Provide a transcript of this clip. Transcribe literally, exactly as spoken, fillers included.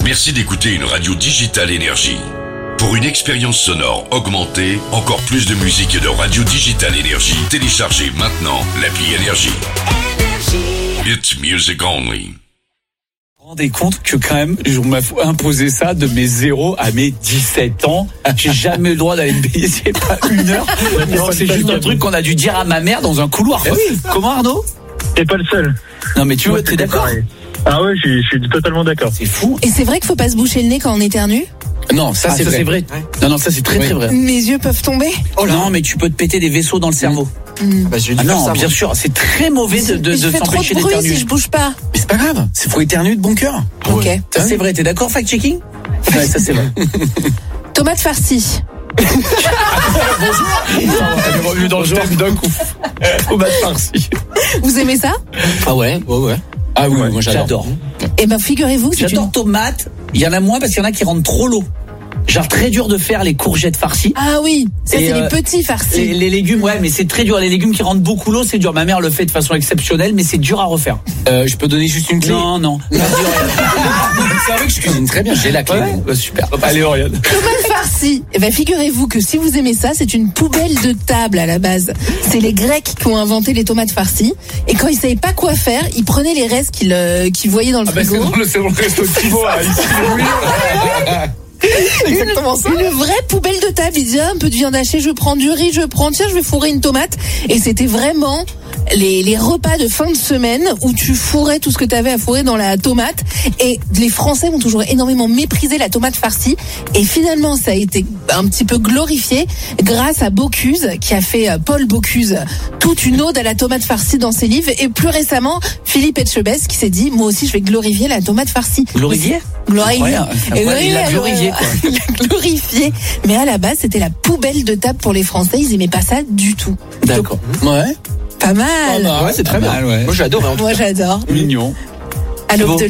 Merci d'écouter une radio digitale Énergie. Pour une expérience sonore augmentée, encore plus de musique et de radio digitale Énergie, téléchargez maintenant l'appli Énergie. It's music only. Vous vous rendez compte que quand même, on m'a imposé ça de mes zéro à mes dix-sept ans. J'ai jamais eu le droit d'aller me baigner, c'est pas une heure. Non, c'est juste un truc qu'on a dû dire à ma mère dans un couloir. Oui. Comment, Arnaud? T'es pas le seul. Non mais tu vois, t'es d'accord? Ah ouais, je suis, je suis totalement d'accord. C'est fou. Et c'est vrai qu'il faut pas se boucher le nez quand on éternue? Non, ça, Ah, c'est, ça vrai. c'est vrai. Non, non, ça c'est très Oui. très vrai. Mes yeux peuvent tomber? Oh non, mais tu peux te péter des vaisseaux dans le cerveau. Mmh. Bah, j'ai dû Ah faire non, ça, bien moi. sûr, c'est très mauvais de, de, je de fais trop s'empêcher de bruit d'éternuer. si je bouge pas. Mais c'est pas grave, c'est faut éternuer de bon cœur. Ok. Ça c'est vrai, t'es d'accord, fact-checking? Ouais, ça c'est vrai. Tomate farcie. Elle est revenue dans le thème d'un coup. Tomate farcie. Vous aimez ça? Ah ouais, ouais, ouais. Ah oui, Ouais, moi j'adore. j'adore. Eh ben, figurez-vous que c'est J'adore une... tomate. Il y en a moins parce qu'il y en a qui rendent trop l'eau. Genre très dur de faire les courgettes farcies. Ah oui, ça Et, c'est euh, les petits farcis. Les, les légumes, ouais, mais c'est très dur. Les légumes qui rendent beaucoup l'eau, c'est dur. Ma mère le fait de façon exceptionnelle, mais c'est dur à refaire. Euh, je peux donner juste une clé? Non, non. C'est vrai que je cuisine très bien, j'ai la clé. Ouais, bah, super. Allez, Oriane. Tomate farcie. Eh ben, figurez-vous que si vous aimez ça, c'est une poubelle de table à la base. C'est les Grecs qui ont inventé les tomates farcies. Et quand ils savaient pas quoi faire, ils prenaient les restes qu'ils, euh, qu'ils voyaient dans le Ah bah, c'est frigo. dans le, c'est dans le resto de Thibaut, là, ici, oui. Exactement ça. Une vraie poubelle de table. Ils disaient, ah, un peu de viande hachée, je prends du riz, je prends, tiens, je vais fourrer une tomate. Et c'était vraiment les, les repas de fin de semaine où tu fourrais tout ce que tu avais à fourrer dans la tomate. Et les Français ont toujours énormément méprisé la tomate farcie. Et finalement, ça a été un petit peu glorifié grâce à Bocuse, qui a fait, euh, Paul Bocuse, toute une ode à la tomate farcie dans ses livres. Et plus récemment, Philippe Etchebest qui s'est dit, moi aussi, je vais glorifier la tomate farcie. Glorifié? Glorifié. Incroyable. Et Ouais, il l'a oui, glorifié, euh, quoi. Il l'a glorifié. Mais à la base, c'était la poubelle de table pour les Français. Ils aimaient pas ça du tout. D'accord. Ouais. Pas mal. Ouais, c'est très bien. Mal, ouais. Moi, j'adore. Moi, j'adore. Mignon. À l'aube de